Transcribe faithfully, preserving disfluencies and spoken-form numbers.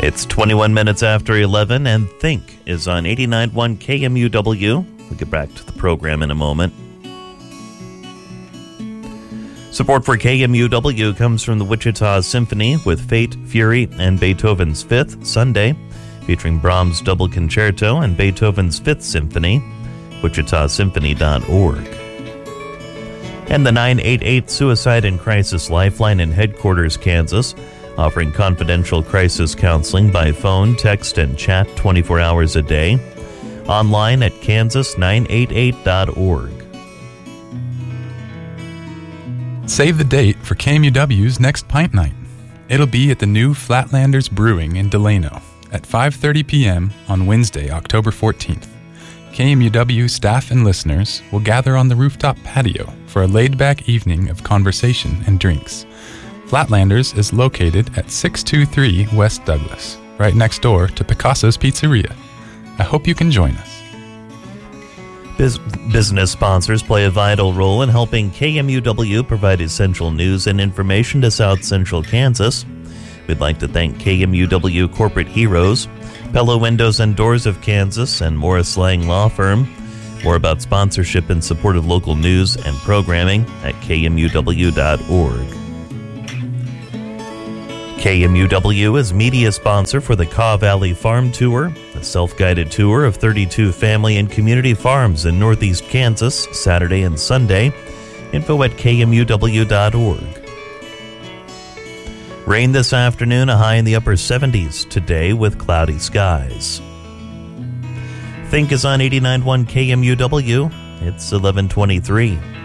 It's twenty-one minutes after eleven, and Think is on eighty-nine point one K M U W. We'll get back to the program in a moment. Support for K M U W comes from the Wichita Symphony with Fate, Fury, and Beethoven's Fifth, Sunday, featuring Brahms' Double Concerto and Beethoven's Fifth Symphony, wichita symphony dot org. And the nine eight eight Suicide and Crisis Lifeline in Headquarters, Kansas, offering confidential crisis counseling by phone, text, and chat twenty-four hours a day. Online at kansas nine eight eight dot org. Save the date for K M U W's next Pint Night. It'll be at the new Flatlanders Brewing in Delano at five thirty p.m. on Wednesday, October fourteenth. K M U W staff and listeners will gather on the rooftop patio for a laid-back evening of conversation and drinks. Flatlanders is located at six two three West Douglas, right next door to Picasso's Pizzeria. I hope you can join us. Biz- business sponsors play a vital role in helping K M U W provide essential news and information to South Central Kansas. We'd like to thank K M U W corporate heroes, Pella Windows and Doors of Kansas, and Morris Lang Law Firm. More about sponsorship and support of local news and programming at K M U W dot org. K M U W is media sponsor for the Kaw Valley Farm Tour, a self-guided tour of thirty-two family and community farms in northeast Kansas, Saturday and Sunday. Info at K M U W dot org. Rain this afternoon, a high in the upper seventies today with cloudy skies. Think is on eighty-nine point one K M U W. It's eleven twenty-three.